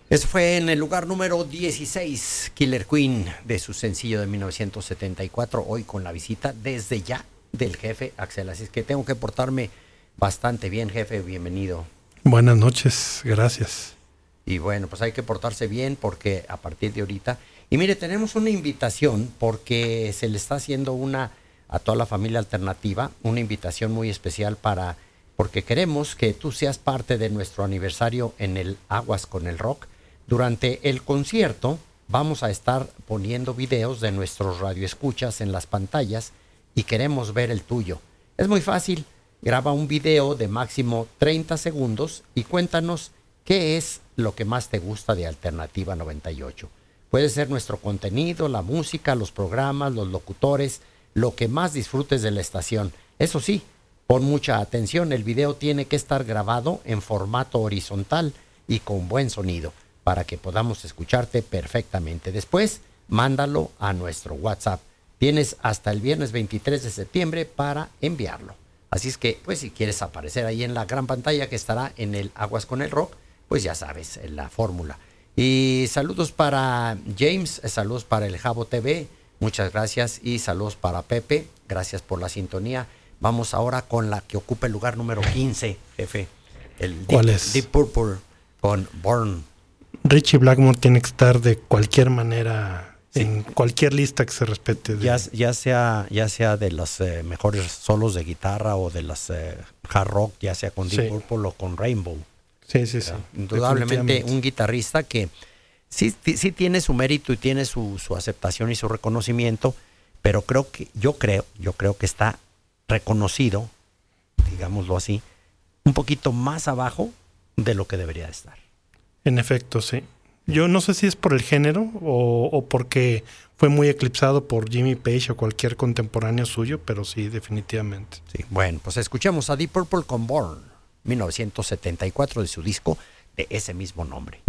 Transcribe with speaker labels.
Speaker 1: Eso fue en el lugar número 16, Killer Queen, de su sencillo de 1974, hoy con la visita desde ya del jefe Axel. Así es que tengo que portarme bastante bien, jefe, bienvenido.
Speaker 2: Buenas noches, gracias.
Speaker 1: Y bueno, pues hay que portarse bien porque a partir de ahorita... Y mire, tenemos una invitación porque se le está haciendo a toda la familia alternativa, una invitación muy especial porque queremos que tú seas parte de nuestro aniversario en el Aguas con el Rock. Durante el concierto vamos a estar poniendo videos de nuestros radioescuchas en las pantallas y queremos ver el tuyo. Es muy fácil, graba un video de máximo 30 segundos y cuéntanos qué es lo que más te gusta de Alternativa 98. Puede ser nuestro contenido, la música, los programas, los locutores, lo que más disfrutes de la estación. Eso sí, pon mucha atención, el video tiene que estar grabado en formato horizontal y con buen sonido, para que podamos escucharte perfectamente. Después, mándalo a nuestro WhatsApp. Tienes hasta el viernes 23 de septiembre para enviarlo. Así es que, pues si quieres aparecer ahí en la gran pantalla que estará en el Aguas con el Rock, pues ya sabes, en la fórmula. Y saludos para James, saludos para el Jabo TV, muchas gracias. Y saludos para Pepe, gracias por la sintonía. Vamos ahora con la que ocupa el lugar número 15, jefe.
Speaker 2: ¿Cuál es?
Speaker 1: Deep Purple con Born.
Speaker 2: Richie Blackmore tiene que estar de cualquier manera, sí, en cualquier lista que se respete.
Speaker 1: Ya sea de los mejores solos de guitarra o de las hard rock, ya sea con Deep Purple o con Rainbow.
Speaker 2: Sí.
Speaker 1: Indudablemente un guitarrista que sí tiene su mérito y tiene su aceptación y su reconocimiento, pero yo creo que está reconocido, digámoslo así, un poquito más abajo de lo que debería estar.
Speaker 2: En efecto, sí. Yo no sé si es por el género o porque fue muy eclipsado por Jimmy Page o cualquier contemporáneo suyo, pero sí, definitivamente.
Speaker 1: Sí. Bueno, pues escuchemos a Deep Purple con Born, 1974, de su disco de ese mismo nombre.